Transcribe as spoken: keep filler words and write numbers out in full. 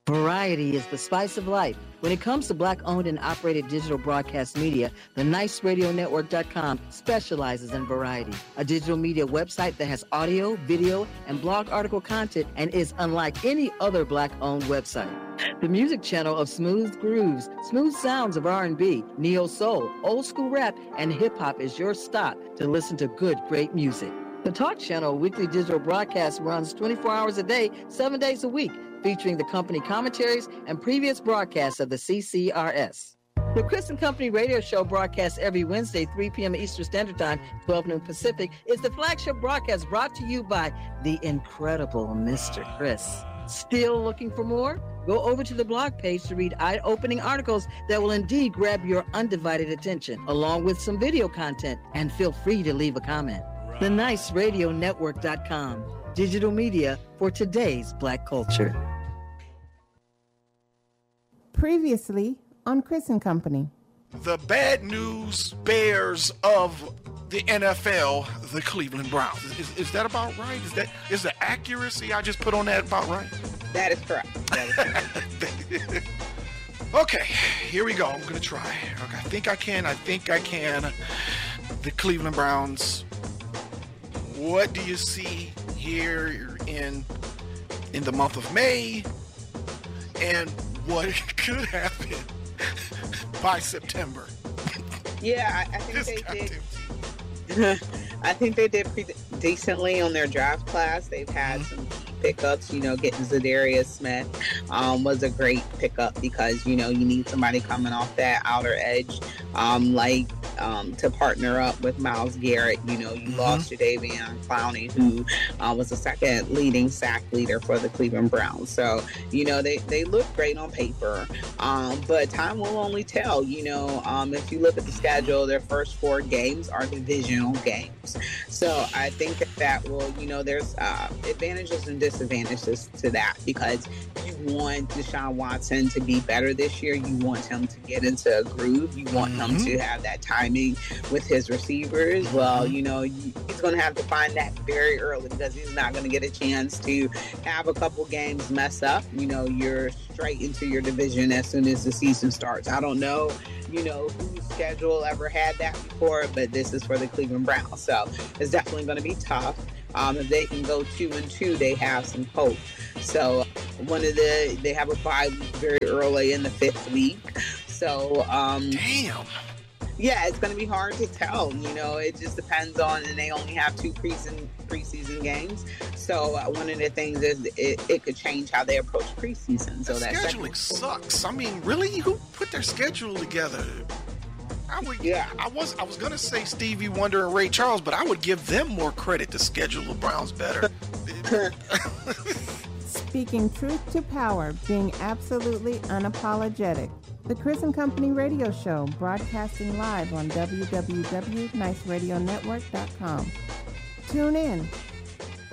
Variety is the spice of life. When it comes to Black-owned and operated digital broadcast media, the Nice Radio Network dot com specializes in variety, a digital media website that has audio, video, and blog article content and is unlike any other Black-owned website. The music channel of smooth grooves, smooth sounds of R and B, neo-soul, old-school rap, and hip-hop is your stop to listen to good, great music. The Talk Channel weekly digital broadcast runs twenty-four hours a day, seven days a week, featuring the company commentaries and previous broadcasts of the C C R S. The Chris and Company radio show broadcast every Wednesday, three p.m. Eastern Standard Time, twelve noon Pacific, is the flagship broadcast brought to you by the incredible Mister Chris. Still looking for more? Go over to the blog page to read eye-opening articles that will indeed grab your undivided attention, along with some video content, and feel free to leave a comment. The Nice Radio Network dot com. Digital media for today's Black culture. Previously on Chris and Company. The bad news bears of the N F L, the Cleveland Browns. Is, is that about right? Is that is the accuracy I just put on that about right? That is correct. That is correct. Okay, here we go. I'm going to try. Okay, I think I can. I think I can. The Cleveland Browns. What do you see here in in the month of May? And what could happen by September? Yeah, I, I think This they goddamn did. I think they did pretty decently on their draft class. They've had some pickups. You know, getting Zadarius Smith um, was a great pickup because you know you need somebody coming off that outer edge, um, like um, to partner up with Myles Garrett. You know, you mm-hmm. lost Jadeveon Clowney, who uh, was the second leading sack leader for the Cleveland Browns. So you know they they look great on paper, um, but time will only tell. You know, um, if you look at the schedule, their first four games are divisional games. So I think that that will, you know, there's uh, advantages and disadvantages to that because you want Deshaun Watson to be better this year. You want him to get into a groove. You want mm-hmm. him to have that timing with his receivers. Well, you know, he's going to have to find that very early because he's not going to get a chance to have a couple games mess up. You know, you're straight into your division as soon as the season starts. I don't know, you know, whose schedule ever had that before, but this is for the Cleveland Browns. So it's definitely going to be tough. Um, if they can go two and two, they have some hope. So one of the, they have a bye week very early in the fifth week. So, um, damn. Yeah, it's going to be hard to tell. You know, it just depends on, and they only have two preseason preseason games. So uh, one of the things is it, it could change how they approach preseason. So that scheduling sucks. I mean, really, who put their schedule together? I would, yeah. I was, I was gonna say Stevie Wonder and Ray Charles, but I would give them more credit to schedule the Browns better. Speaking truth to power, being absolutely unapologetic. The Chris and Company radio show, broadcasting live on w w w dot nice radio network dot com. Tune in.